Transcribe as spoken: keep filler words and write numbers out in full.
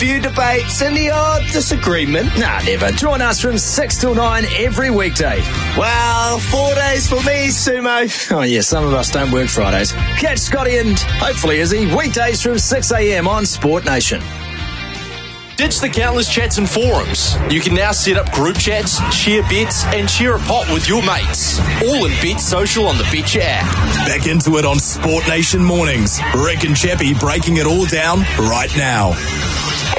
Few debates and the odd disagreement. Nah, never. Join us from six till nine every weekday. Well, four days for me, Sumo. Oh, yeah, some of us don't work Fridays. Catch Scotty and hopefully Izzy weekdays from six a.m. on Sport Nation. Ditch the countless chats and forums. You can now set up group chats, share bets, and share a pot with your mates. All in Bet Social on the Betcha app. Back into it on Sport Nation Mornings. Rick and Chappie breaking it all down right now.